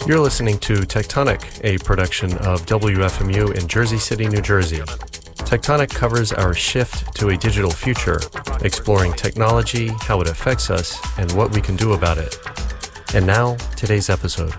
You're listening to Tectonic, a production of WFMU in Jersey City, New Jersey. Tectonic covers our shift to a digital future, exploring technology, how it affects us, and what we can do about it. And now, today's episode.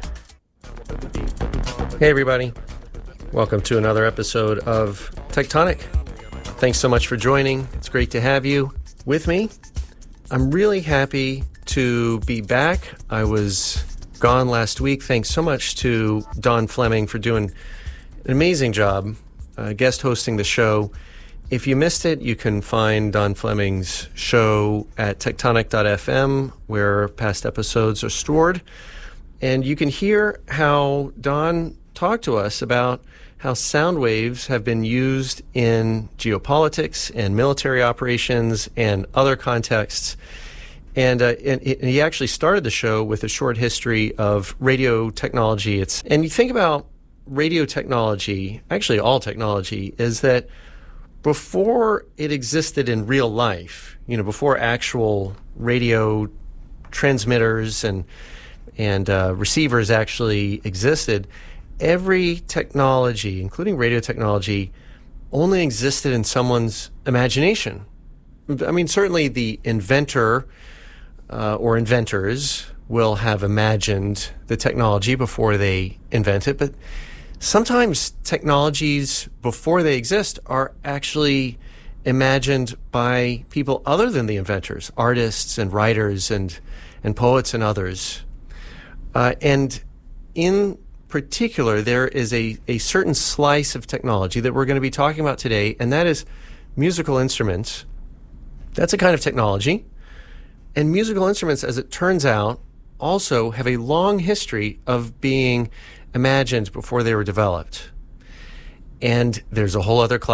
Hey everybody, welcome to another episode of Tectonic. Thanks so much for joining. It's great to have you with me. I'm really happy to be back. I was gone last week. Thanks so much to Don Fleming for doing an amazing job guest hosting the show. If you missed it, you can find Don Fleming's show at tectonic.fm, where past episodes are stored. And you can hear how Don talked to us about how sound waves have been used in geopolitics and military operations and other contexts. And he actually started the show with a short history of radio technology. And you think about radio technology, actually all technology, is that before it existed in real life, before actual radio transmitters and receivers actually existed, every technology, including radio technology, only existed in someone's imagination. I mean, certainly the inventor or inventors will have imagined the technology before they invent it, but sometimes technologies before they exist are actually imagined by people other than the inventors, artists and writers and poets and others. And in particular, there is a certain slice of technology that we're going to be talking about today, and that is musical instruments. That's a kind of technology. And musical instruments, as it turns out, also have a long history of being imagined before they were developed. And there's a whole other class